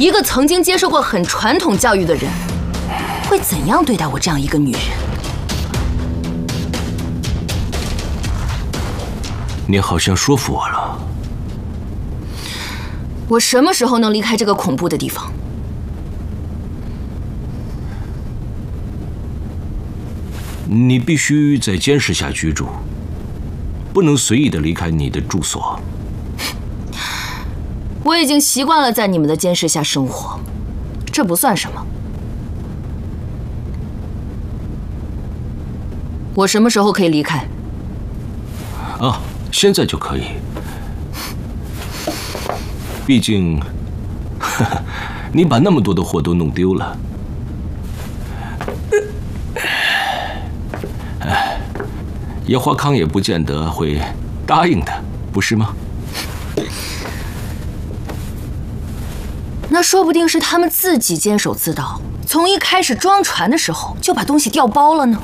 一个曾经接受过很传统教育的人，会怎样对待我这样一个女人？ 你好像说服我了。 我什么时候能离开这个恐怖的地方？ 你必须在监视下居住，不能随意的离开你的住所。 我已经习惯了在你们的监视下生活，这不算什么。我什么时候可以离开？ 啊，现在就可以。毕竟，你把那么多的货都弄丢了。叶华康也不见得会答应的，不是吗？ 那说不定是他们自己监守自盗，从一开始装船的时候就把东西调包了呢。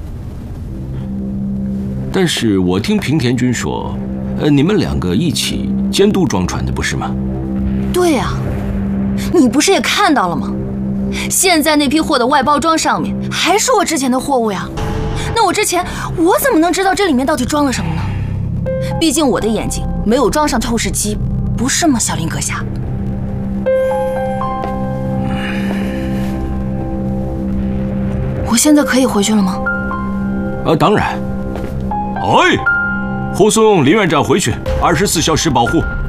但是我听平田君说，你们两个一起监督装船的，不是吗？ 对呀，你不是也看到了吗？现在那批货的外包装上面还是我之前的货物呀。那我之前我怎么能知道这里面到底装了什么呢？毕竟我的眼睛没有装上透视机，不是吗，小林阁下？我现在可以回去了吗？ 当然。哎，护送林院长回去，24小时保护。